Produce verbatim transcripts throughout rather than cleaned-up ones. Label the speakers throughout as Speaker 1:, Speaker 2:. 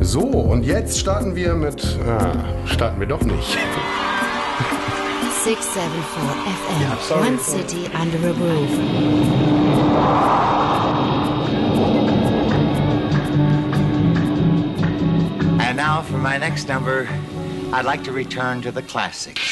Speaker 1: So, und jetzt starten wir mit... Ah, starten wir doch nicht.
Speaker 2: six seven four F M,
Speaker 1: Ja, sorry.
Speaker 2: One City Under a Groove.
Speaker 3: And now for my next number, I'd like to return to the classics.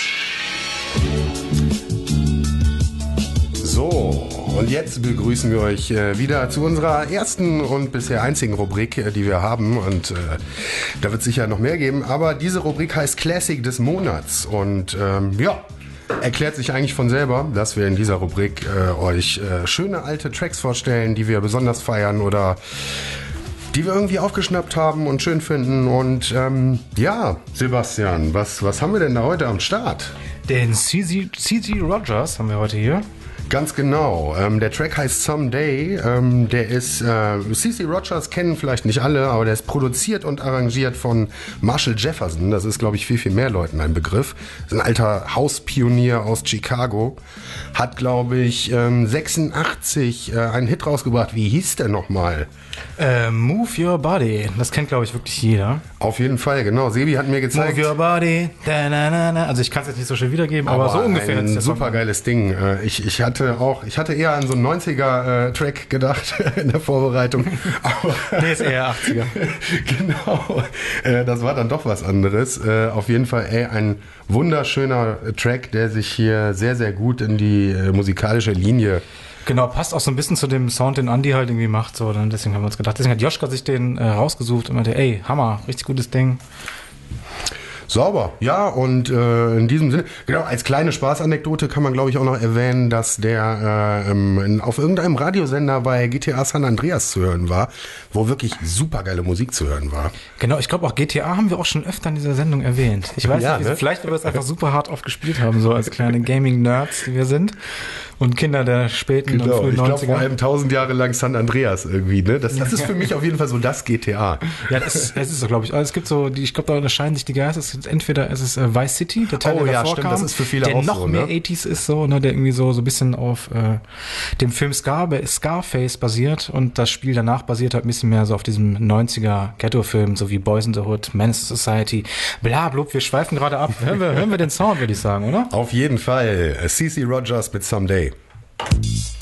Speaker 1: So, und jetzt begrüßen wir euch äh, wieder zu unserer ersten und bisher einzigen Rubrik, äh, die wir haben. Und äh, da wird es sicher noch mehr geben. Aber diese Rubrik heißt Classic des Monats. Und ähm, ja, erklärt sich eigentlich von selber, dass wir in dieser Rubrik äh, euch äh, schöne alte Tracks vorstellen, die wir besonders feiern oder die wir irgendwie aufgeschnappt haben und schön finden. Und ähm, ja, Sebastian, was, was haben wir denn da heute am Start?
Speaker 4: Den C C Rogers haben wir heute hier.
Speaker 1: Ganz genau. Ähm, der Track heißt Someday. Ähm, der ist, äh, C C Rogers kennen vielleicht nicht alle, aber der ist produziert und arrangiert von Marshall Jefferson. Das ist, glaube ich, viel, viel mehr Leuten ein Begriff. Das ist ein alter Hauspionier aus Chicago. Hat, glaube ich, ähm, sechsundachtzig äh, einen Hit rausgebracht. Wie hieß der nochmal?
Speaker 4: Äh, Move Your Body. Das kennt, glaube ich, wirklich jeder.
Speaker 1: Auf jeden Fall, genau. Sebi hat mir gezeigt.
Speaker 4: Move Your Body. Da, na, na, na. Also ich kann es jetzt nicht so schön wiedergeben, aber, aber so ungefähr.
Speaker 1: Ein super geiles Ding. Äh, Ich, ich hatte auch, ich hatte eher an so einen neunziger-Track gedacht in der Vorbereitung. Aber
Speaker 4: nee, ist eher achtziger.
Speaker 1: Genau. Äh, Das war dann doch was anderes. Äh, Auf jeden Fall, ey, ein wunderschöner Track, der sich hier sehr, sehr gut in die äh, musikalische Linie.
Speaker 4: Genau, passt auch so ein bisschen zu dem Sound, den Andy halt irgendwie macht. So, dann deswegen haben wir uns gedacht. Deswegen hat Joschka sich den äh, rausgesucht und meinte, ey, Hammer, richtig gutes Ding.
Speaker 1: Sauber, ja, und äh, in diesem Sinne, genau, als kleine Spaßanekdote kann man, glaube ich, auch noch erwähnen, dass der äh, im, auf irgendeinem Radiosender bei G T A San Andreas zu hören war, wo wirklich supergeile Musik zu hören war.
Speaker 4: Genau, ich glaube auch G T A haben wir auch schon öfter in dieser Sendung erwähnt. Ich weiß
Speaker 1: Ja,
Speaker 4: nicht,
Speaker 1: ne?
Speaker 4: vielleicht, weil wir es einfach super hart oft gespielt haben, so als kleine Gaming-Nerds, die wir sind und Kinder der späten und
Speaker 1: Genau,
Speaker 4: frühen
Speaker 1: ich glaube
Speaker 4: neunziger.
Speaker 1: vor allem tausend Jahre lang San Andreas irgendwie, ne? Das, das ist für mich auf jeden Fall so das G T A.
Speaker 4: Ja, das ist, das ist so, glaube ich. Also es gibt so, die, ich glaube, da unterscheiden sich die Geister. Es ist entweder es ist äh, Vice City, der Teil,
Speaker 1: Oh
Speaker 4: der
Speaker 1: ja,
Speaker 4: davor
Speaker 1: stimmt,
Speaker 4: kam,
Speaker 1: das ist für viele
Speaker 4: der
Speaker 1: auch
Speaker 4: noch
Speaker 1: so,
Speaker 4: mehr
Speaker 1: ne?
Speaker 4: achtziger ist, so, ne, der irgendwie so so ein bisschen auf äh, dem Film Scar, Scarface basiert und das Spiel danach basiert halt ein bisschen mehr so auf diesem neunziger Ghetto-Film, so wie Boys in the Hood, Menace to Society, bla blub, wir schweifen gerade ab. Hören wir, hören wir den Sound, würde ich sagen, oder?
Speaker 1: Auf jeden Fall. C C Rogers mit Someday.